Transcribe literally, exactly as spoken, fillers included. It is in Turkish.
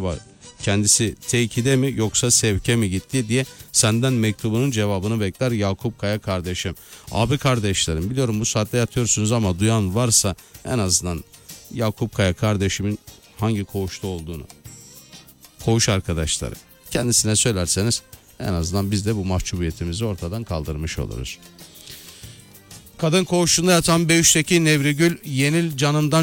acaba kendisi tekide mi yoksa sevke mi gitti diye senden mektubunun cevabını bekler Yakup Kaya kardeşim. Abi kardeşlerim, biliyorum bu saatte yatıyorsunuz ama duyan varsa en azından Yakup Kaya kardeşimin hangi koğuşta olduğunu, koğuş arkadaşları kendisine söylerseniz en azından biz de bu mahcubiyetimizi ortadan kaldırmış oluruz. Kadın koğuşunda yatan B üç'teki Nevrigül Yenil canımdan